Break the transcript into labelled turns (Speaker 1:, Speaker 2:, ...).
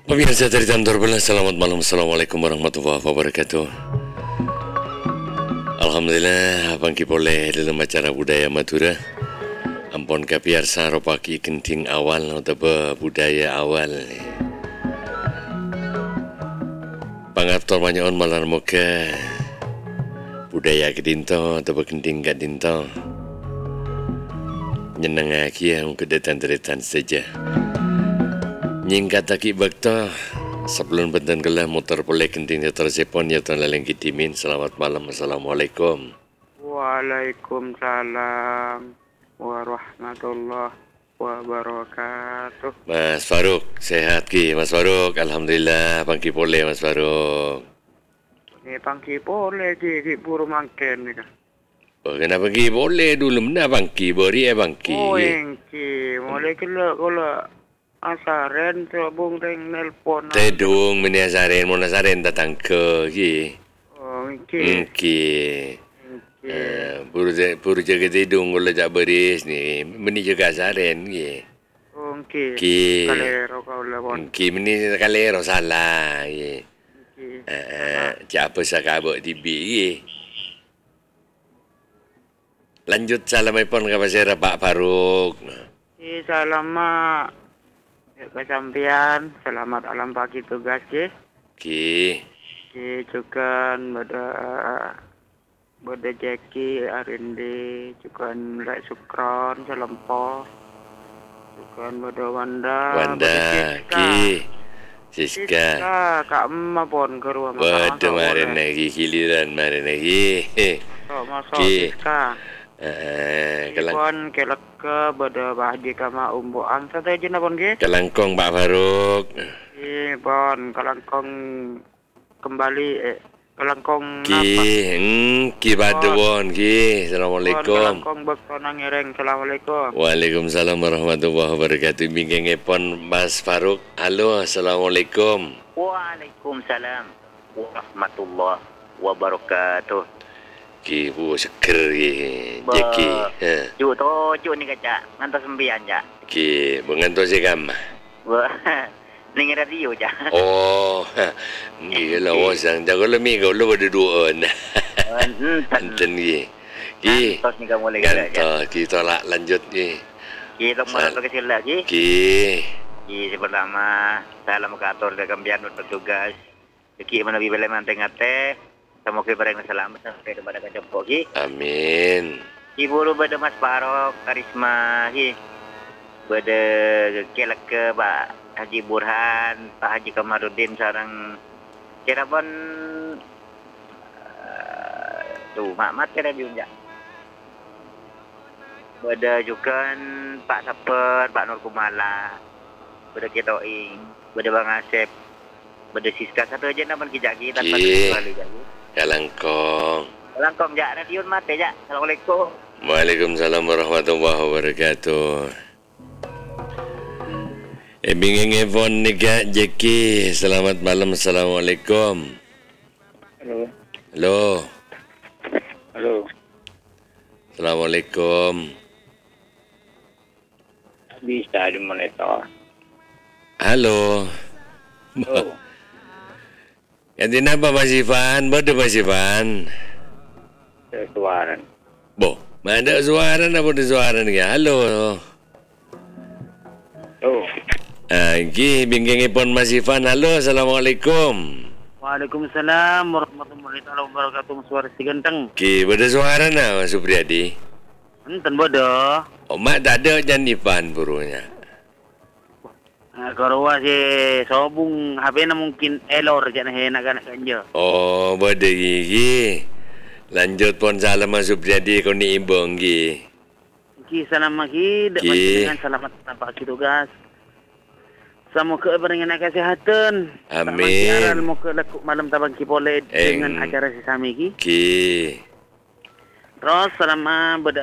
Speaker 1: Pemirsa dari Tantor Belah, selamat malam. Assalamualaikum warahmatullahi wabarakatuh. Alhamdulillah, bangki boleh dalam acara budaya Madura. Ampun kapiarsa ropaki kenting awal atau budaya awal. Pangaptor manyon malar muka budaya kedinto atau kenting kadinto. Nyenangaki yang kedetan-deretan saja. Nyingkat aki bakta sebelum benten kelah motor boleh kenting tersepon ya tuan laleng kitimin. Selamat malam. Assalamualaikum.
Speaker 2: Waalaikumsalam warahmatullahi wabarakatuh.
Speaker 1: Mas Faruk, sehat ki Mas Faruk? Alhamdulillah, pangki boleh Mas Faruk.
Speaker 2: Ni pangki boleh ki buru mangken ni kan.
Speaker 1: Oh, kenapa ki boleh dulu mana pangki beri pangki.
Speaker 2: Oh, engki boleh kalau asaren sabung reng nelpon.
Speaker 1: Tedung meni asaren mon asaren datang ke ki.
Speaker 2: Oh, engki.
Speaker 1: Buru jaga tedung kalau jak beris ni meni jaga asaren ki.
Speaker 2: Oh, engki.
Speaker 1: Ki.
Speaker 2: Kalero kau lepon.
Speaker 1: Ki meni kalero salah ki.
Speaker 2: Engki.
Speaker 1: Siapa sakabut tibi ki. Lanjut salamipun ke pasir Pak Faruk.
Speaker 2: Salam kesampian, selamat alam pagi tugas ki.
Speaker 1: Ki.
Speaker 2: Ki juga pada Jackie Arindi, juga Rai Sukron, Selempo, juga pada Wanda,
Speaker 1: Ki. Siska.
Speaker 2: Kak Emma pun ke rumah.
Speaker 1: Waduh, marin lagi giliran, marin lagi.
Speaker 2: Masuk Siska.
Speaker 1: Kelang
Speaker 2: Pon kelak ke pada Haji Kama Umbu Angsa saja na pon ke?
Speaker 1: Kelangkong Pak Faruk.
Speaker 2: Pon kelangkong kembali kelangkong
Speaker 1: Ki badwon ki. Assalamualaikum.
Speaker 2: Kelangkong bektonang ngereng. Assalamualaikum.
Speaker 1: Waalaikumsalam warahmatullahi wabarakatuh. Bingengepon Mas Faruk. Halo, assalamualaikum.
Speaker 3: Waalaikumsalam warahmatullahi wabarakatuh.
Speaker 1: Ki bu seker ki. Jeki.
Speaker 3: Cuk ni kaca ngantos sembian ja.
Speaker 1: Ki mengantos sekam.
Speaker 3: Ning radio ja.
Speaker 1: Oh. Ni lah wasang jago lemi kau lu berduaan. Enten ki. Ki.
Speaker 3: Tos ni kamu lagi ja.
Speaker 1: Ganto kita lah lanjut ki.
Speaker 3: Ki tong malam ke sila ki. Ki pertama salam ke atur ke kambian bertugas. Ki menabi bele manteng ate. Semoga barang selamat sampai kepada kajempok ki.
Speaker 1: Amin.
Speaker 3: Ibu lu pada Mas Farok, Karisma ki. Pada kelak ke Pak Haji Burhan, Pak Haji Kamarudin sarang Cirebon tu mak kira juga. Pada juga Pak Saper, Pak Nur Kumala. Pada Ketoing, pada Bang Asep. Pada Siska satu aja nama kijaki tanpa kembali jadi. Kelangkong jak radio mate jak. Assalamualaikum.
Speaker 1: Waalaikumsalam warahmatullahi wabarakatuh. Bingeng Evon nika Jeki. Selamat malam. Assalamualaikum. Halo. Assalamualaikum.
Speaker 3: Bisa di monitor.
Speaker 1: Halo. Ganti apa Mas Ivan? Bodoh Mas Ivan.
Speaker 3: Suaran.
Speaker 1: Bo, mana suara apa ada suara ni? Halo. Gi bingengipun Mas Ivan. Halo, assalamualaikum.
Speaker 2: Waalaikumsalam warahmatullahi wabarakatuh. Suara si ganteng.
Speaker 1: Ki, ada suara na Mas Supriyadi?
Speaker 2: Enten bodoh.
Speaker 1: Oh, mak tak ada Jan Ivan burunya.
Speaker 2: Kalau si sobung HP na mungkin error jangan nak kanja.
Speaker 1: Oh, bodoh gigi. Lanjut pon salam Mas Supriyadi kau ni imbang gi.
Speaker 2: Ki salam lagi dengan selamat pagi tugas. Semoga beringan kesehatan.
Speaker 1: Amin.
Speaker 2: Semoga lekuk malam tabang ki boleh dengan acara si sami ki.
Speaker 1: Ki.
Speaker 2: Terus selama